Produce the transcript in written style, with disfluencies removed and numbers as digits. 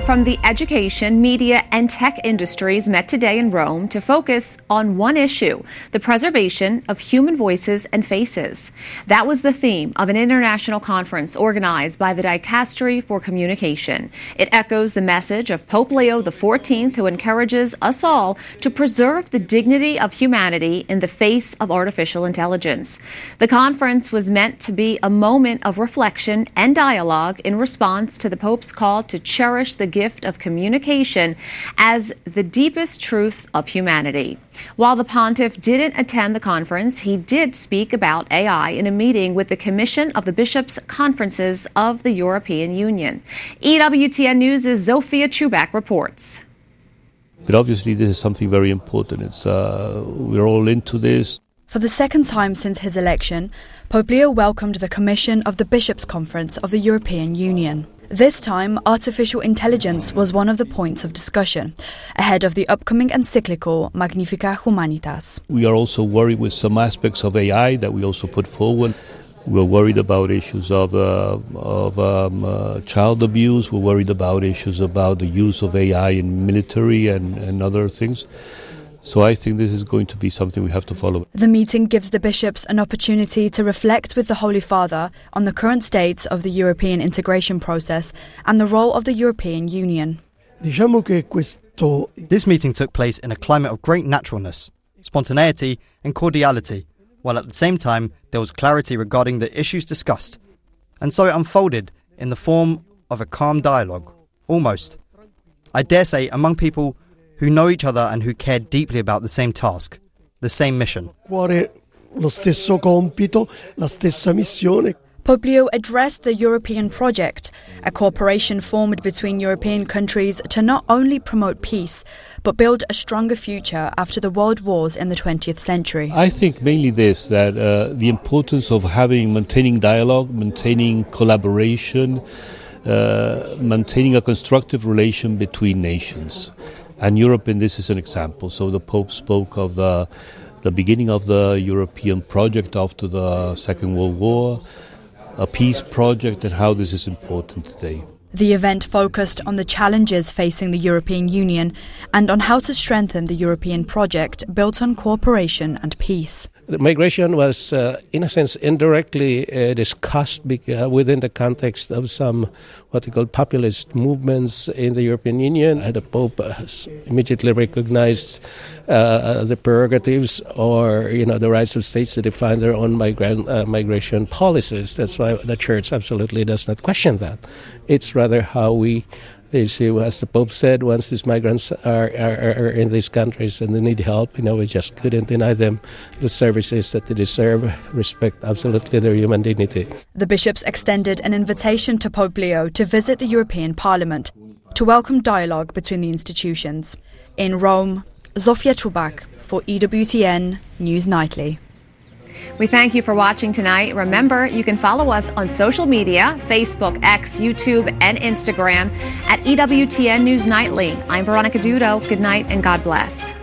from the education, media, and tech industries met today in Rome to focus on one issue, the preservation of human voices and faces. That was the theme of an international conference organized by the Dicastery for Communication. It echoes the message of Pope Leo XIV, who encourages us all to preserve the dignity of humanity in the face of artificial intelligence. The conference was meant to be a moment of reflection and dialogue in response to the Pope's call to cherish the gift of communication as the deepest truth of humanity. While the pontiff didn't attend the conference, he did speak about AI in a meeting with the Commission of the Bishops' Conferences of the European Union. EWTN News' Zofia Chubak reports. But obviously this is something very important. We're all into this. For the second time since his election, Pope Leo welcomed the Commission of the Bishops' Conference of the European Union. This time, artificial intelligence was one of the points of discussion, ahead of the upcoming encyclical Magnificat Humanitas. We are also worried with some aspects of AI that we also put forward. We're worried about issues of child abuse. We're worried about issues about the use of AI in military and other things. So I think this is going to be something we have to follow. The meeting gives the bishops an opportunity to reflect with the Holy Father on the current state of the European integration process and the role of the European Union. This meeting took place in a climate of great naturalness, spontaneity and cordiality, while at the same time there was clarity regarding the issues discussed. And so it unfolded in the form of a calm dialogue, almost, I dare say, among people who know each other and who care deeply about the same task, the same mission. Pope Leo addressed the European project, a cooperation formed between European countries to not only promote peace, but build a stronger future after the world wars in the 20th century. I think mainly this, that the importance of maintaining dialogue, maintaining collaboration, maintaining a constructive relation between nations. And Europe in this is an example. So the Pope spoke of the beginning of the European project after the Second World War, a peace project, and how this is important today. The event focused on the challenges facing the European Union and on how to strengthen the European project built on cooperation and peace. The migration was, in a sense, indirectly discussed within the context of some what we call populist movements in the European Union. The Pope has immediately recognized the prerogatives or the rights of states to define their own migration policies. That's why the Church absolutely does not question that. It's rather how we issue, as the Pope said, once these migrants are in these countries and they need help, we just couldn't deny them the services that they deserve, respect absolutely their human dignity. The bishops extended an invitation to Pope Leo to visit the European Parliament to welcome dialogue between the institutions. In Rome, Zofia Chubak for EWTN News Nightly. We thank you for watching tonight. Remember, you can follow us on social media, Facebook, X, YouTube, and Instagram at EWTN News Nightly. I'm Veronica Dudo. Good night and God bless.